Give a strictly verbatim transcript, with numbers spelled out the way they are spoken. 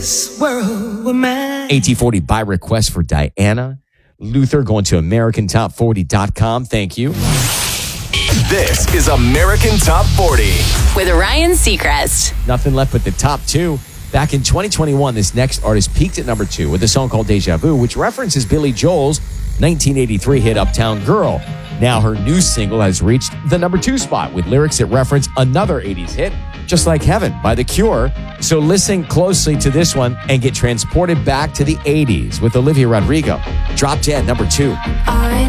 World, man. A T forty by request for Diana. Luther going to American Top forty dot com. Thank you. This is American Top forty with Ryan Seacrest. Nothing left but the top two. Back in twenty twenty-one, this next artist peaked at number two with a song called Deja Vu, which references Billy Joel's nineteen eighty-three hit Uptown Girl. Now her new single has reached the number two spot with lyrics that reference another eighties hit, Just Like Heaven by The Cure. So listen closely to this one and get transported back to the eighties with Olivia Rodrigo. Dropped in at number two. I